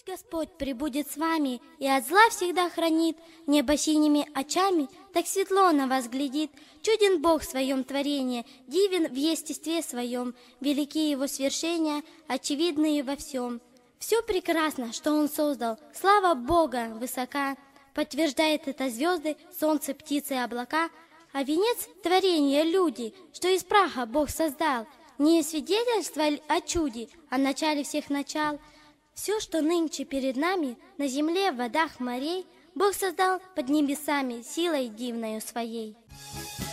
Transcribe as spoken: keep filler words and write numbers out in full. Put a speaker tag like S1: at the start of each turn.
S1: Господь пребудет с вами и от зла всегда хранит, небо синими очами так светло на вас глядит. Чуден Бог в своем творении, дивен в естестве своем, велики его свершения, очевидные во всем. Все прекрасно, что Он создал, слава Бога высока, подтверждает это звезды, солнце, птицы, облака. А венец творения люди, что из праха Бог создал, не свидетельство о чуде, о начале всех начал. Все, что нынче перед нами, на земле, в водах морей, Бог создал под небесами силой дивною своей.